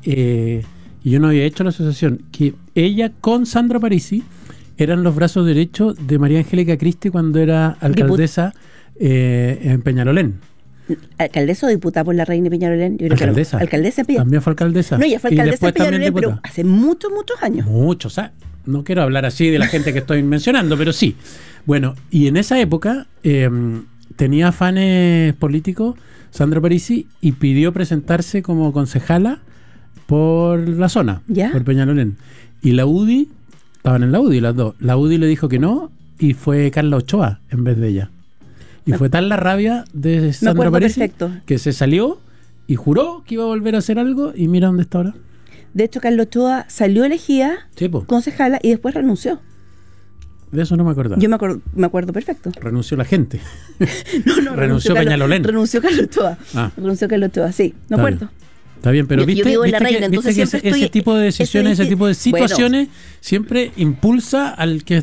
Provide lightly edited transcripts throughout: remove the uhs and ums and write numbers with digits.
y yo no había hecho la asociación, que ella con Sandra Parisi eran los brazos derechos de María Angélica Cristi cuando era alcaldesa en Peñalolén. ¿Alcaldesa o diputada por la Reina Peñalolén? Yo creo Alcaldesa. Que no. Alcaldesa de También fue alcaldesa. No, ella fue alcaldesa de Peñalolén, pero hace muchos años. Muchos, no quiero hablar así de la gente que estoy mencionando, pero sí. Bueno, y en esa época tenía afanes políticos Sandra Parisi y pidió presentarse como concejala por la zona, por Peñalolén. Y la UDI, estaban en la UDI las dos, la UDI le dijo que no y fue Carla Ochoa en vez de ella. Y fue tal la rabia de Sandra Parisi que se salió y juró que iba a volver a hacer algo y mira dónde está ahora. De hecho, Carla Ochoa salió elegida concejala y después renunció. De eso no me acordaba. Yo me acuerdo perfecto. Renunció la gente. No, renunció Peñalolén. Renunció Carla Ochoa. Renunció Carla Ochoa, sí, me acuerdo. Está bien, pero yo vivo en la Reina, entonces siempre estoy... Ese tipo de decisiones, ese tipo de situaciones siempre impulsa al que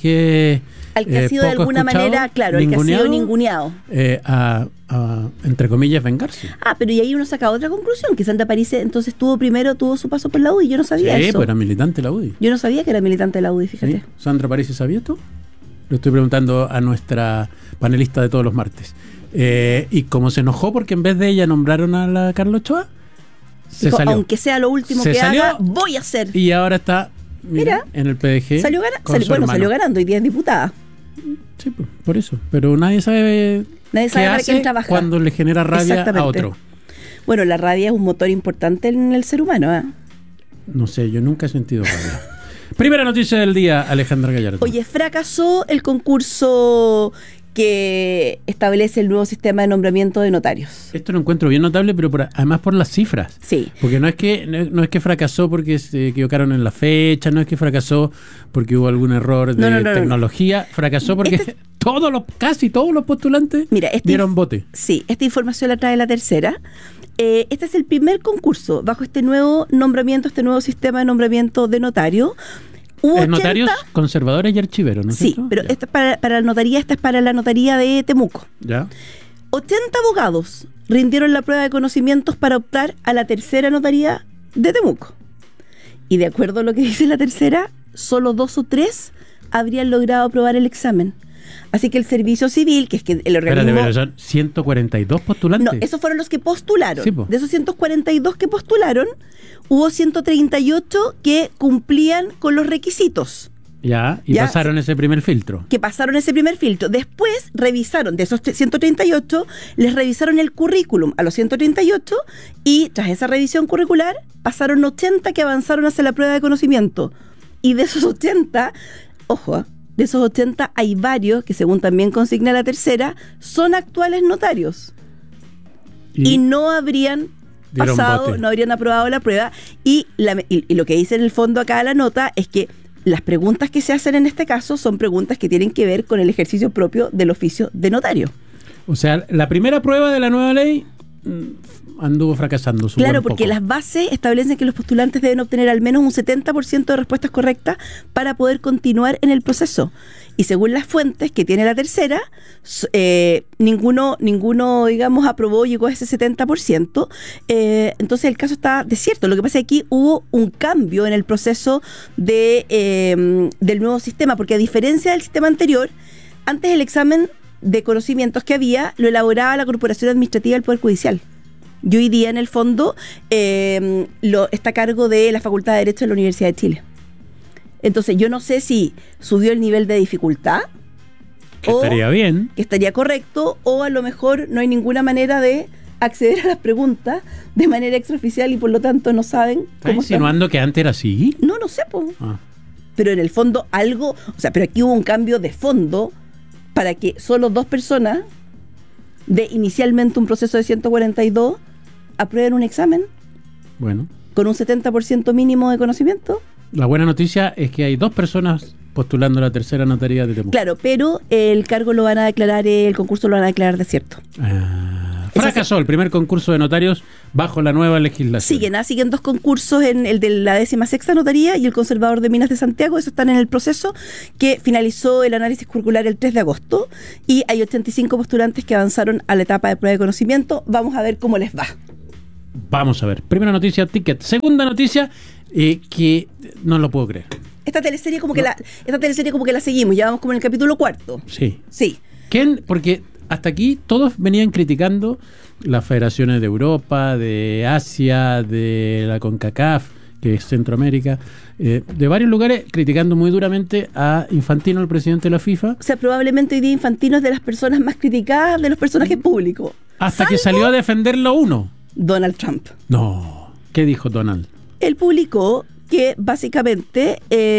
ha sido de alguna manera, claro, al que ha sido ninguneado. Entre comillas, vengarse. Pero y ahí uno saca otra conclusión, que Sandra Parisi entonces tuvo su paso por la UDI, yo no sabía eso. Sí, pues era militante de la UDI. Yo no sabía que era militante de la UDI, fíjate. ¿Sí? ¿Sandra Parisi sabía esto? Lo estoy preguntando a nuestra panelista de todos los martes. Y como se enojó porque en vez de ella nombraron a la Carla Ochoa, dijo, salió. Aunque sea lo último que haga, voy a hacer. Y ahora está en el PDG. Salió ganando y 10 diputadas. Sí, pues, por eso. Pero nadie sabe para quién trabaja cuando le genera rabia a otro. Bueno, la rabia es un motor importante en el ser humano. No sé, yo nunca he sentido rabia. Primera noticia del día, Alejandra Gallardo. Oye, fracasó el concurso que establece el nuevo sistema de nombramiento de notarios. Esto lo encuentro bien notable, pero además por las cifras. Sí. Porque no es que fracasó porque se equivocaron en la fecha, no es que fracasó porque hubo algún error de tecnología, fracasó porque casi todos los postulantes dieron bote. Sí, esta información la trae La Tercera. Este es el primer concurso bajo este nuevo nombramiento, este nuevo sistema de nombramiento de notario. Notarios conservadores y archiveros, ¿no es cierto? Sí, pero esta es para la notaría, esta es para la notaría de Temuco. Ya. 80 abogados rindieron la prueba de conocimientos para optar a la tercera notaría de Temuco. Y de acuerdo a lo que dice La Tercera, solo 2 o 3 habrían logrado aprobar el examen. Así que el Servicio Civil, que es que el organismo... Pero son 142 postulantes. No, esos fueron los que postularon. Sí, de esos 142 que postularon, hubo 138 que cumplían con los requisitos. Pasaron ese primer filtro. Que pasaron ese primer filtro. Después revisaron, de esos 138, les revisaron el currículum a los 138 y tras esa revisión curricular pasaron 80 que avanzaron hacia la prueba de conocimiento. Y de esos 80, ojo, de esos 80 hay varios que, según también consigna La Tercera, son actuales notarios. Y no habrían pasado, no habrían aprobado la prueba. Y lo que dice en el fondo acá la nota es que las preguntas que se hacen en este caso son preguntas que tienen que ver con el ejercicio propio del oficio de notario. O sea, la primera prueba de la nueva ley anduvo fracasando. Claro, porque las bases establecen que los postulantes deben obtener al menos un 70% de respuestas correctas para poder continuar en el proceso. Y según las fuentes que tiene La Tercera, ninguno, digamos, aprobó, llegó a ese 70%. Entonces el caso está desierto. Lo que pasa es que aquí hubo un cambio en el proceso del nuevo sistema, porque a diferencia del sistema anterior, antes el examen de conocimientos que había lo elaboraba la Corporación Administrativa del Poder Judicial. Y hoy día, en el fondo, está a cargo de la Facultad de Derecho de la Universidad de Chile. Entonces, yo no sé si subió el nivel de dificultad. Que estaría bien. Que estaría correcto, o a lo mejor no hay ninguna manera de acceder a las preguntas de manera extraoficial y por lo tanto no saben cómo. ¿Estás insinuando que antes era así? No sé, po. Pero en el fondo algo, pero aquí hubo un cambio de fondo para que solo 2 personas de inicialmente un proceso de 142 aprueben un examen. Bueno. Con un 70% mínimo de conocimiento. La buena noticia es que hay 2 personas postulando a la tercera notaría de Temuco. Claro, pero el cargo lo van a declarar, el concurso lo van a declarar desierto. Fracasó el primer concurso de notarios bajo la nueva legislación. Siguen 2 concursos, en el de la 16ª notaría y el conservador de Minas de Santiago. Esos están en el proceso, que finalizó el análisis curricular el 3 de agosto y hay 85 postulantes que avanzaron a la etapa de prueba de conocimiento. Vamos a ver cómo les va. Vamos a ver. Primera noticia, Ticket. Segunda noticia, que no lo puedo creer. Esta teleserie como que la seguimos, ya vamos como en el capítulo 4. Sí. Sí. Porque hasta aquí todos venían criticando las federaciones de Europa, de Asia, de la CONCACAF, que es Centroamérica, de varios lugares, criticando muy duramente a Infantino, el presidente de la FIFA. O sea, probablemente hoy día Infantino es de las personas más criticadas de los personajes públicos. Hasta que salió a defenderlo uno. Donald Trump. No. ¿Qué dijo Donald? Él publicó que básicamente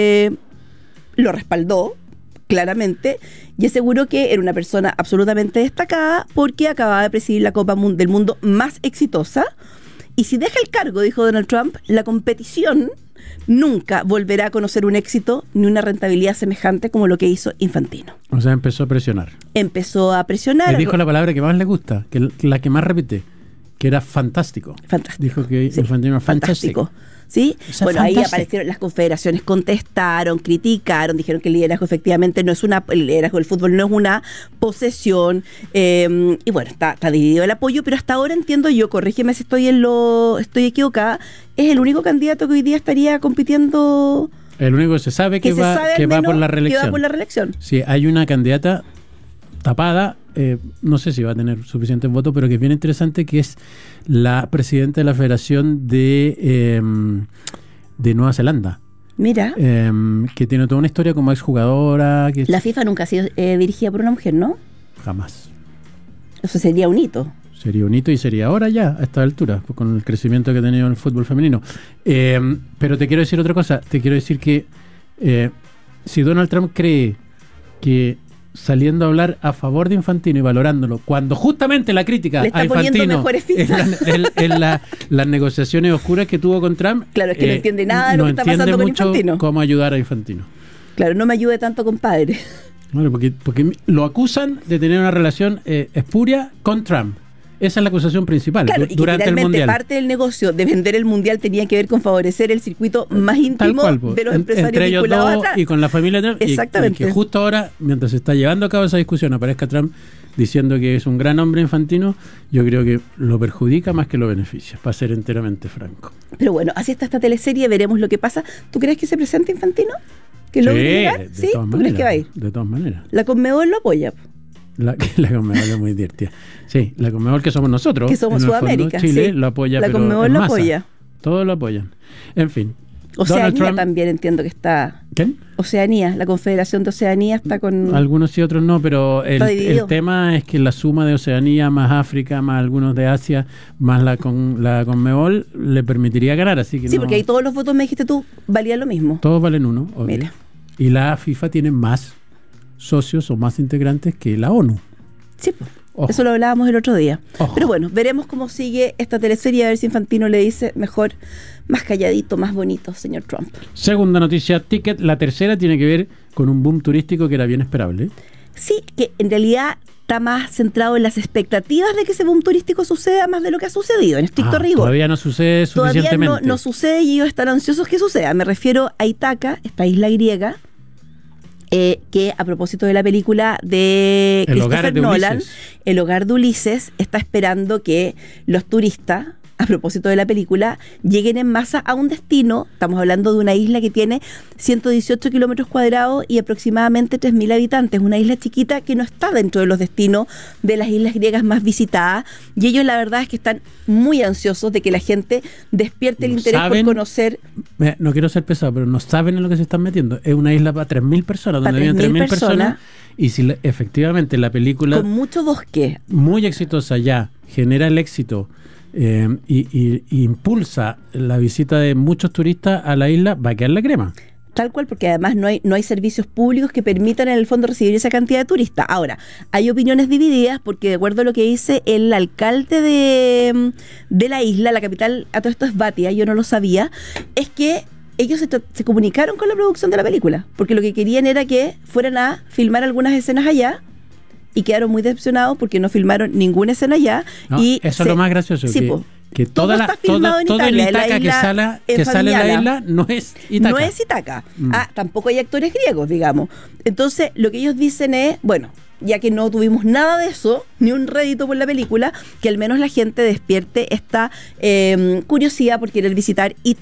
lo respaldó claramente y aseguró que era una persona absolutamente destacada porque acababa de presidir la Copa del Mundo más exitosa. Y si deja el cargo, dijo Donald Trump, la competición nunca volverá a conocer un éxito ni una rentabilidad semejante como lo que hizo Infantino. O sea, empezó a presionar. Empezó a presionar. Le dijo la palabra que más le gusta, que la que más repite, que era fantástico. Fantástico. Dijo que Sí, Infantino era fantástico. ¿Sí? O sea, bueno, fantástico. ahí aparecieron las confederaciones, contestaron, criticaron, dijeron que el liderazgo efectivamente no es el liderazgo del fútbol no es una posesión, y bueno, está dividido el apoyo, pero hasta ahora entiendo yo, corrígeme si estoy equivocada, es el único candidato que hoy día estaría compitiendo. El único que se sabe que va por la reelección. Que va por la reelección. Sí, hay una candidata tapada, no sé si va a tener suficientes votos, pero que es bien interesante, que es la presidenta de la Federación de Nueva Zelanda. Mira. Que tiene toda una historia como exjugadora. La FIFA nunca ha sido dirigida por una mujer, ¿no? Jamás. Eso sería un hito. Sería un hito y sería ahora ya, a esta altura, pues con el crecimiento que ha tenido el fútbol femenino. Pero te quiero decir otra cosa. Te quiero decir que si Donald Trump cree que saliendo a hablar a favor de Infantino y valorándolo, cuando justamente la crítica a Infantino en las negociaciones oscuras que tuvo con Trump, claro, es que no entiende nada de lo que está pasando con Infantino. Cómo ayudar a Infantino. Claro, no me ayude tanto, compadre. Bueno, porque lo acusan de tener una relación espuria con Trump. Esa es la acusación principal, claro, durante el Mundial. Parte del negocio de vender el Mundial tenía que ver con favorecer el circuito más íntimo de los empresarios entre ellos vinculados dos a Trump. Y con la familia Trump. Exactamente. Y que justo ahora, mientras se está llevando a cabo esa discusión, aparezca Trump diciendo que es un gran hombre Infantino, yo creo que lo perjudica más que lo beneficia, para ser enteramente franco. Pero bueno, así está esta teleserie, veremos lo que pasa. ¿Tú crees que se presenta Infantino? ¿Que lo llegar? ¿Sí? ¿Tú crees que va a ir? De todas maneras. La Conmebol lo apoya. La Conmebol es muy divertida. Sí, la Conmebol que somos nosotros. Que somos Sudamérica. Chile sí. lo apoya, la pero Conmebol en lo masa. apoya. Todos lo apoyan. En fin. Oceanía también entiendo que está. ¿Quién? Oceanía, la Confederación de Oceanía está con. Algunos y otros no, pero el tema es que la suma de Oceanía más África más algunos de Asia más la Conmebol le permitiría ganar, así que sí, porque ahí todos los votos, me dijiste tú, valían lo mismo. Todos valen uno. Obvio. Mira. Y la FIFA tiene más socios o más integrantes que la ONU. Sí, pues. Eso lo hablábamos el otro día. Ojo. Pero bueno, veremos cómo sigue esta teleserie, a ver si Infantino le dice mejor, más calladito, más bonito, señor Trump. Segunda noticia, Ticket. La tercera tiene que ver con un boom turístico que era bien esperable. Sí, que en realidad está más centrado en las expectativas de que ese boom turístico suceda más de lo que ha sucedido, en estricto rigor. Todavía no sucede suficientemente. Todavía no sucede y ellos están ansiosos que suceda. Me refiero a Ítaca, esta isla griega, que a propósito de la película de Christopher Nolan, El hogar de Ulises, está esperando que los turistas, a propósito de la película, lleguen en masa a un destino. Estamos hablando de una isla que tiene 118 kilómetros cuadrados y aproximadamente 3.000 habitantes. Una isla chiquita que no está dentro de los destinos de las islas griegas más visitadas. Y ellos la verdad es que están muy ansiosos de que la gente despierte el interés por conocer. No quiero ser pesado, pero no saben en lo que se están metiendo. Es una isla para 3.000 personas, donde viven 3.000 personas. Y si efectivamente la película, con mucho bosque, muy exitosa ya, genera el éxito y impulsa la visita de muchos turistas a la isla, va a quedar la crema. Tal cual, porque además no hay servicios públicos que permitan en el fondo recibir esa cantidad de turistas. Ahora, hay opiniones divididas porque de acuerdo a lo que dice el alcalde de la isla, la capital, a todo esto es Batia, yo no lo sabía, es que ellos se comunicaron con la producción de la película, porque lo que querían era que fueran a filmar algunas escenas allá, y quedaron muy decepcionados porque no filmaron ninguna escena allá. No, y eso es lo más gracioso, sí, que todo el Ítaca que sale en la isla no es Ítaca. No es Ítaca. Tampoco hay actores griegos, digamos. Entonces, lo que ellos dicen es, bueno, ya que no tuvimos nada de eso, ni un rédito por la película, que al menos la gente despierte esta curiosidad por querer visitar